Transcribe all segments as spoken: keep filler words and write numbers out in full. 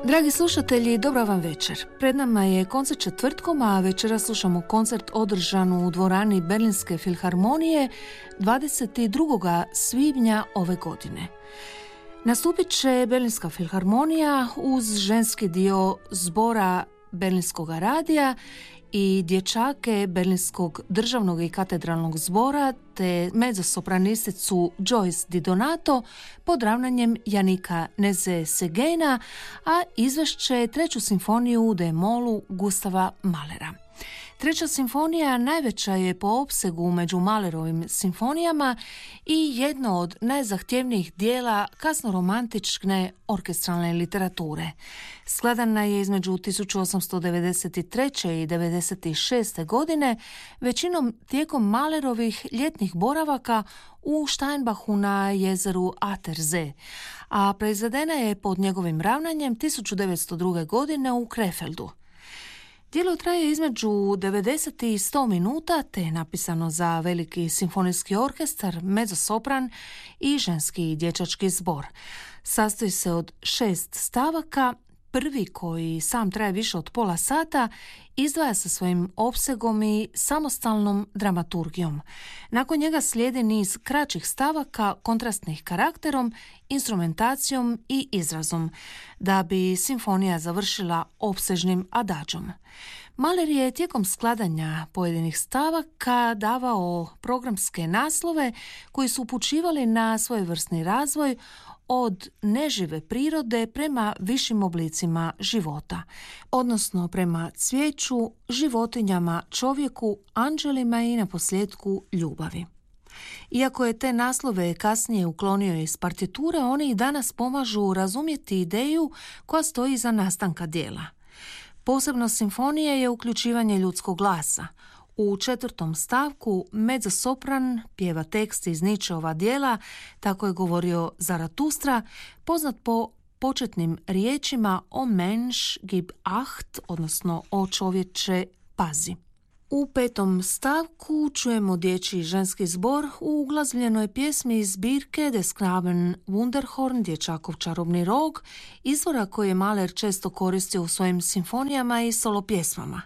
Dragi slušatelji, dobra vam večer. Pred nama je koncert četvrtkom, a večera slušamo koncert održan u dvorani Berlinske filharmonije dvadeset drugog svibnja ove godine. Nastupit će Berlinska filharmonija uz ženski dio zbora Berlinskog radija i dječake Berlinskog državnog i katedralnog zbora te mezzosopranisticu Joyce Di Donato pod ravnanjem Janika Neze-Segena, a izvešće treću simfoniju u D-molu Gustava Mahlera. Treća simfonija najveća je po opsegu među Mahlerovim simfonijama i jedno od najzahtjevnijih dijela kasnoromantične orkestralne literature. Skladana je između tisuću osamsto devedeset treće i devedeset šeste godine, većinom tijekom Mahlerovih ljetnih boravaka u Steinbachu na jezeru Attersee, a proizvedena je pod njegovim ravnanjem tisuću devetsto druge. godine u Krefeldu. Djelo traje između devedeset i sto minuta, te je napisano za veliki simfonijski orkestar, mezzosopran i ženski i dječački zbor. Sastoji se od šest stavaka. Prvi, koji sam traje više od pola sata, izdvaja sa svojim opsegom i samostalnom dramaturgijom. Nakon njega slijedi niz kraćih stavaka kontrastnih karakterom, instrumentacijom i izrazom, da bi simfonija završila opsežnim adagom. Mahler je tijekom skladanja pojedinih stavaka davao programske naslove koji su upućivali na svojevrsni razvoj od nežive prirode prema višim oblicima života, odnosno prema cvijeću, životinjama, čovjeku, anđelima i naposljetku ljubavi. Iako je te naslove kasnije uklonio iz partiture, oni i danas pomažu razumjeti ideju koja stoji iza nastanka djela. Posebno simfonije je uključivanje ljudskog glasa. U četvrtom stavku mezzosopran pjeva tekst iz Nietzscheova djela Tako je govorio Zaratustra, poznat po početnim riječima O Mensch, gib acht, odnosno O čovječe, pazi. U petom stavku čujemo dječji ženski zbor u uglazbljenoj pjesmi iz zbirke Des Knaben Wunderhorn, dječakov čarobni rog, izvora koji je Mahler često koristio u svojim simfonijama i solo pjesmama.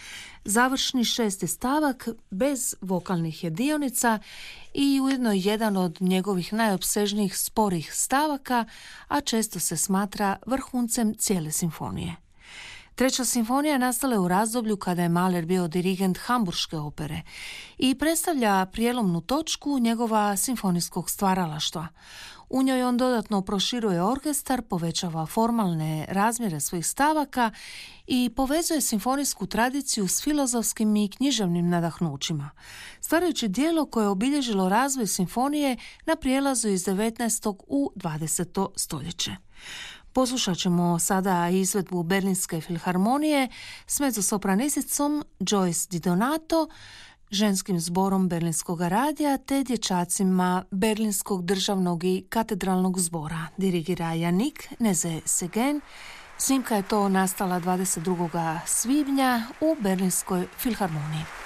Završni šesti stavak bez vokalnih je dionica i ujedno jedan od njegovih najopsežnijih sporih stavaka, a često se smatra vrhuncem cijele simfonije. Treća simfonija nastala je u razdoblju kada je Mahler bio dirigent Hamburške opere i predstavlja prijelomnu točku njegova simfonijskog stvaralaštva. U njoj on dodatno proširuje orkestar, povećava formalne razmjere svojih stavaka i povezuje simfonijsku tradiciju s filozofskim i književnim nadahnućima, stvarajući djelo koje je obilježilo razvoj simfonije na prijelazu iz devetnaestog u dvadeseto stoljeće. Poslušat ćemo sada izvedbu Berlinske filharmonije s mezzosopranisticom Joyce Di Donato, ženskim zborom Berlinskog radija te dječacima Berlinskog državnog i katedralnog zbora. Dirigira Janik Neze-Segen. Snimka je to nastala dvadeset drugog svibnja u Berlinskoj filharmoniji.